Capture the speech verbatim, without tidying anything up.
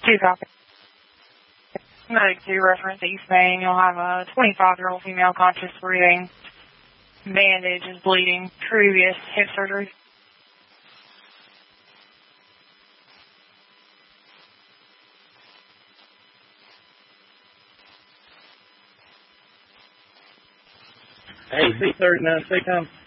Two copies. Medic two, reference East Main. You'll have a twenty-five-year-old female conscious breathing. Bandage is bleeding. Previous hip surgery. Hey, C thirty-nine, stay calm.